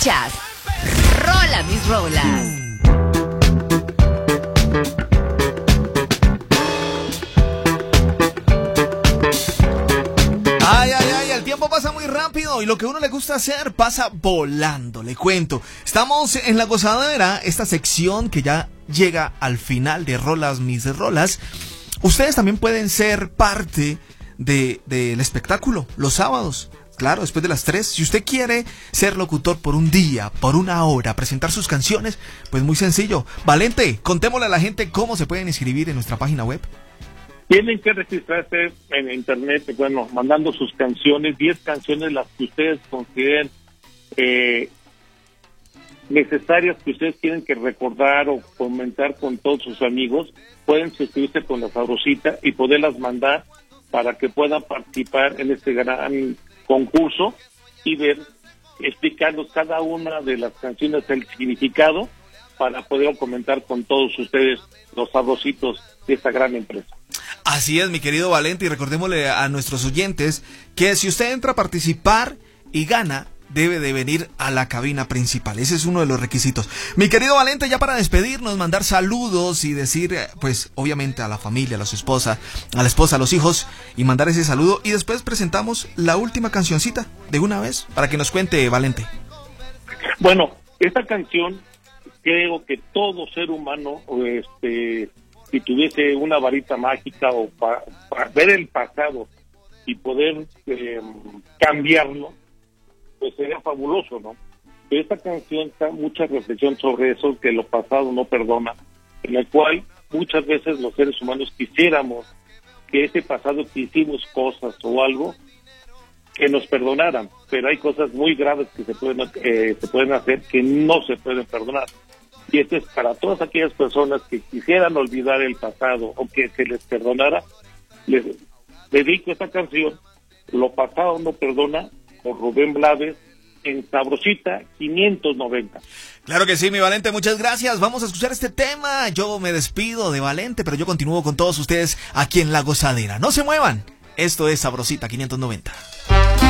Escuchas Rola Mis Rolas. El tiempo pasa muy rápido y lo que a uno le gusta hacer pasa volando, le cuento. Estamos en La Gozadera, esta sección que ya llega al final de Rolas Mis Rolas. Ustedes también pueden ser parte del espectáculo los sábados. Claro, después de las 3, si usted quiere ser locutor por un día, por una hora, presentar sus canciones, pues muy sencillo. Valente, contémosle a la gente cómo se pueden inscribir en nuestra página web. Tienen que registrarse en internet, bueno, mandando sus canciones, 10 canciones, las que ustedes consideren necesarias, que ustedes tienen que recordar o comentar con todos sus amigos. Pueden suscribirse con La Sabrosita y poderlas mandar para que puedan participar en este gran concurso y ver, explicarnos cada una de las canciones, el significado, para poder comentar con todos ustedes, los sabrositos de esta gran empresa. Así es, mi querido Valente, y recordémosle a nuestros oyentes que si usted entra a participar y gana, debe de venir a la cabina principal. Ese es uno de los requisitos. Mi querido Valente, ya para despedirnos, mandar saludos y decir, pues, obviamente a la familia, a la esposa, a los hijos, y mandar ese saludo, y después presentamos la última cancioncita de una vez, para que nos cuente, Valente. Bueno, esta canción, creo que todo ser humano, si tuviese una varita mágica o para ver el pasado y poder cambiarlo, pues sería fabuloso, ¿no? Pero esta canción está mucha reflexión sobre eso, que lo pasado no perdona, en el cual muchas veces los seres humanos quisiéramos que ese pasado que hicimos cosas o algo, que nos perdonaran, pero hay cosas muy graves que se pueden hacer que no se pueden perdonar. Y esto es para todas aquellas personas que quisieran olvidar el pasado o que se les perdonara. Les dedico esta canción, Lo pasado no perdona, por Rubén Blades, en Sabrosita 590. Claro que sí, mi Valente, muchas gracias. Vamos a escuchar este tema. Yo me despido de Valente, pero yo continúo con todos ustedes aquí en La Gozadera. No se muevan. Esto es Sabrosita 590.